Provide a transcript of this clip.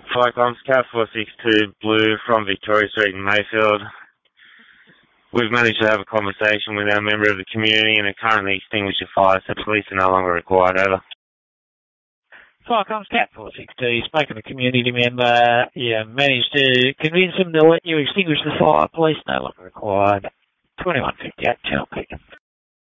Firecoms, Cat 462 Blue from Victoria Street in Mayfield. We've managed to have a conversation with our member of the community and are currently extinguished the fire, so police are no longer required. Over. Firecoms, Cat 462, spoken to a community member. You managed to convince them to let you extinguish the fire. Police no longer required. 2158 Channel Peak.